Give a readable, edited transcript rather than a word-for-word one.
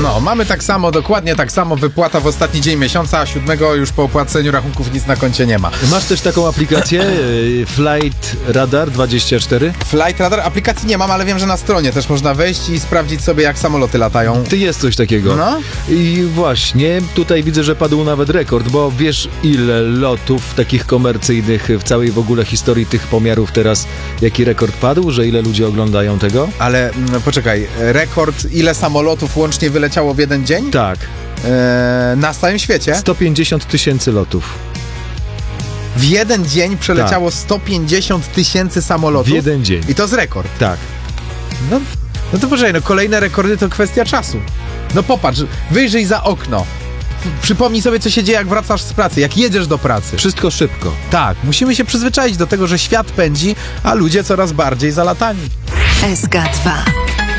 No, mamy tak samo, dokładnie tak samo, wypłata w ostatni dzień miesiąca, a 7 już po opłaceniu rachunków nic na koncie nie ma. Masz też taką aplikację Flight Radar 24? Flight Radar, aplikacji nie mam, ale wiem, że na stronie też można wejść i sprawdzić sobie, jak samoloty latają. Ty jest coś takiego. No. I właśnie, tutaj widzę, że padł nawet rekord, bo wiesz, ile lotów takich komercyjnych w całej w ogóle historii tych pomiarów teraz, jaki rekord padł, że ile ludzie oglądają tego? Ale poczekaj, rekord, ile samolotów łącznie wyleciało w jeden dzień? Tak. Na całym świecie? 150 000 lotów. W jeden dzień przeleciało 150 000 samolotów? W jeden dzień. I to jest rekord. Tak. No to poczekaj, kolejne rekordy to kwestia czasu. No popatrz, wyjrzyj za okno. Przypomnij sobie, co się dzieje, jak wracasz z pracy, jak jedziesz do pracy. Wszystko szybko. Tak, musimy się przyzwyczaić do tego, że świat pędzi, a ludzie coraz bardziej zalatani. SK2